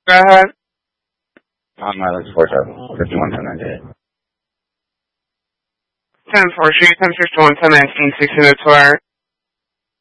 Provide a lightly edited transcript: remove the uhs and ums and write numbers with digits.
Go ahead. That's 451, 10-4, street 10-61, 10-19, 1602.